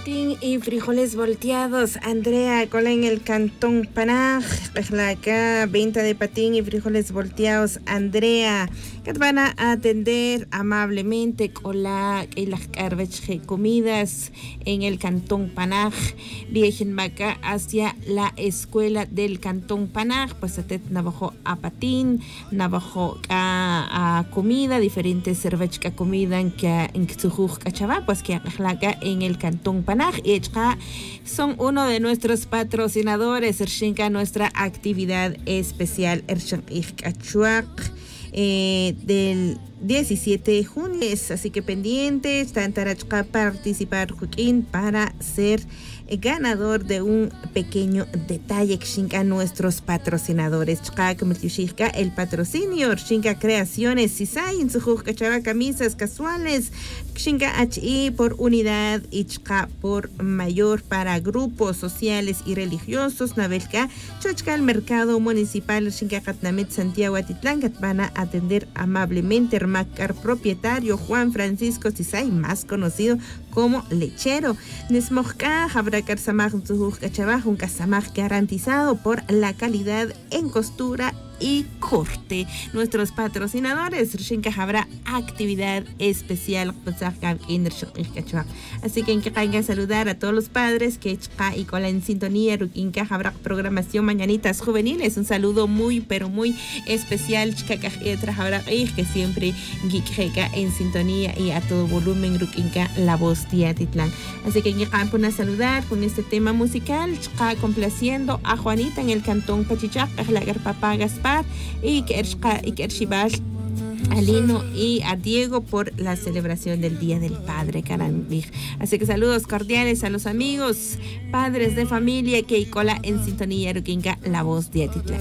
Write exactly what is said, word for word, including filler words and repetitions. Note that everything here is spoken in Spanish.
patín y frijoles volteados. Andrea Cola en el Cantón Panaj. Acá, venta de patín y frijoles volteados. Andrea, que te van a atender amablemente Cola y las carveche comidas en el Cantón Panaj. Viajen acá hacia la escuela del Cantón Panaj. Pues atet navajo a patín, navajo a, a comida, diferentes cervechca comida en que en que cachava, pues que acá en el Cantón Panaj. Y son uno de nuestros patrocinadores. Ershinka, nuestra actividad especial eh, del diecisiete de junio. Así que pendientes, tantarachka participar para ser ganador de un pequeño detalle a nuestros patrocinadores. El patrocinio Shinka Creaciones Sisay en su camisas casuales Shinka H por unidad y por mayor para grupos sociales y religiosos. Navelka Chochka el mercado municipal Shinka Katnamit Santiago Atitlán van a atender amablemente el macar propietario Juan Francisco Sisay, más conocido como Lechero. Nesmojka habrá Samaj un casamaj garantizado por la calidad en costura y corte. Nuestros patrocinadores, Shinka habrá actividad especial. Así que en que caiga saludar a todos los padres que y con la en sintonía, Rukinka habrá programación mañanitas juveniles. Un saludo muy pero muy especial que siempre Gikeka en sintonía y a todo volumen Rukinka la voz de Atitlán. Así que en que a saludar con este tema musical, complaciendo a Juanita en el Cantón Pachichac, la Garpapa Gaspar y Kershibal a Lino y a Diego por la celebración del Día del Padre, Carambij. Así que saludos cordiales a los amigos, padres de familia que cola en sintonía Rukinka, la voz de Atitlán.